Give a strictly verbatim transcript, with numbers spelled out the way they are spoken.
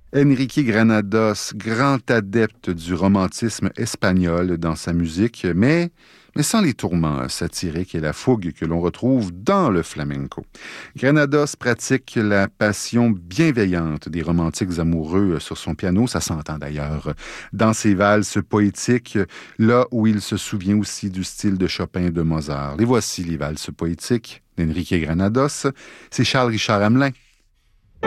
Enrique Granados, grand adepte du romantisme espagnol dans sa musique, mais, mais sans les tourments satiriques et la fougue que l'on retrouve dans le flamenco. Granados pratique la passion bienveillante des romantiques amoureux sur son piano, ça s'entend d'ailleurs dans ses valses poétiques, là où il se souvient aussi du style de Chopin et de Mozart. Les voici les valses poétiques d'Enrique Granados, c'est Charles Richard Hamelin.